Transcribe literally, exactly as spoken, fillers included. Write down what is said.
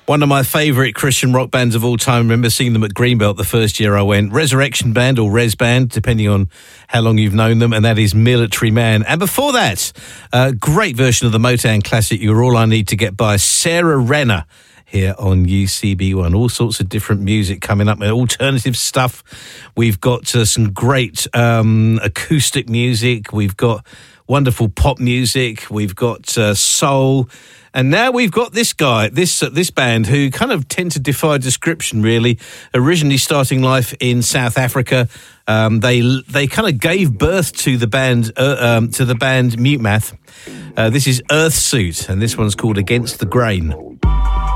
One of my favourite Christian rock bands of all time. I remember seeing them at Greenbelt the first year I went. Resurrection Band, or Res Band, depending on how long you've known them, and that is Military Man. And before that, a great version of the Motown classic, You're All I Need to Get By, Sarah Renner, here on U C B one. All sorts of different music coming up, alternative stuff. We've got uh, some great um, acoustic music. We've got wonderful pop music. We've got uh, soul. And now we've got this guy, this uh, this band, who kind of tend to defy description, really. Originally starting life in South Africa, um, they they kind of gave birth to the band uh, um, to the band Mute Math. Uh, this is Earthsuit, and this one's called Against the Grain.